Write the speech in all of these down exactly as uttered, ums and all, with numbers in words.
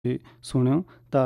सुनो ता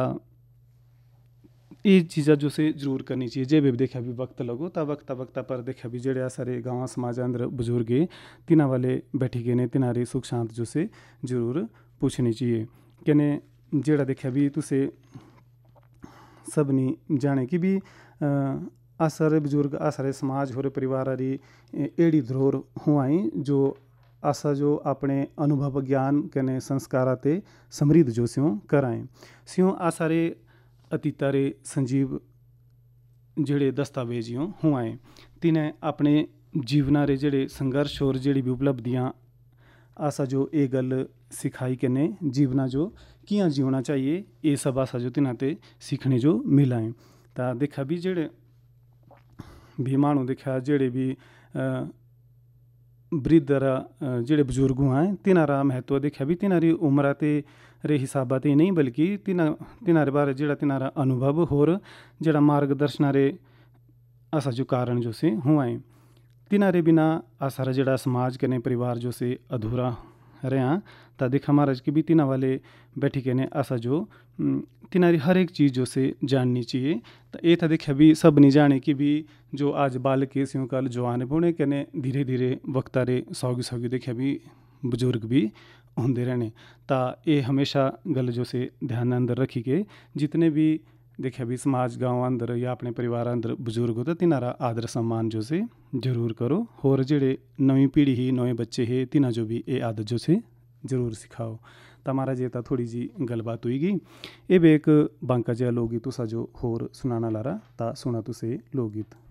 ये चीज़ा जो से जरूर करनी चाहिए। जे भी देखा भी वक्त लगो ता वक्त वक्त पर देखा भी जेड़े सारे गाँव समाज अंदर बुजुर्ग है तिना वाले बैठी गए ने तिनारे सुख शांत जो से जरूर पूछनी चाहिए। कने जेड़ा देखा भी तुसे सब नहीं जाने कि भी आ सारे बुजुर्ग आ सारे समाज होरे परिवार आरी एड़ी धरोहर हुआई जो आशा जो अपने अनुभव ज्ञान कने संस्कार ते समृद्ध जो स्यों कराएं स्यों आ सारे अतीतारे संजीव जेड़े दस्तावेज यूँ हुआएं तिने अपने जीवना रे जेड़े संघर्ष और जेड़ी भी उपलब्धियाँ आशा जो ये गल सिखाई कने जीवना जो कियां जीवना चाहिए ये सब आशा जो तिनाते सीखने जो मिलाएं ता देखा भी जेड़े भी मानू देखा जेड़े भी वृद्ध जेड़े बुजुर्ग हैं तिनारा महत्व देखा भी तिनारी उम्र ते रे हिसाब ते नहीं बल्कि तिना तिनारे बारे जेड़ा तिनारा अनुभव होर जेड़ा मार्गदर्शन रे आशा जो कारण जो से हुआएं तिनारे बिना आसारा जेड़ा समाज कने परिवार जो से अधूरा रहा ता देखा महाराज की भी तिना वाले बैठी के ने आशा जो तिनारी हर एक चीज़ जो से जाननी चाहिए। तो ये था देखा भी सब नहीं जाने की भी जो आज बाल के स्यों कल जवान पुणे कने धीरे धीरे वक्तारे सौगी सौगी देखा भी बुजुर्ग भी होंदे रहने ता ये हमेशा गल जो से ध्यान अंदर रखी के जितने भी देखा भी समाज गाँव अंदर या अपने परिवार अंदर बुजुर्ग होता तिनारा आदर सम्मान जो से जरूर करो होर जेड़े नवी पीढ़ी ही नवे बच्चे है तिना जो भी ये आदत जो से जरूर सिखाओ। तमारा जेता थोड़ी जी गलबात हुई गई ये भी एक बांका जहा लोकगीत तुसा जो होर सुनाना लारा ता सुना तुसे लोकगीत।